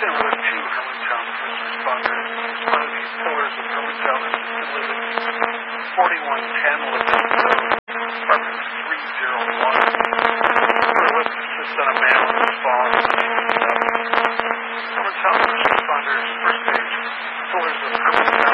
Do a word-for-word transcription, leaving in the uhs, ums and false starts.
There were two Hermantown first responders. One of these pillars of Hermantown assisted living. forty-one ten Livingston Road, apartment three oh one. Her lift assists on a man with a fall. Hermantown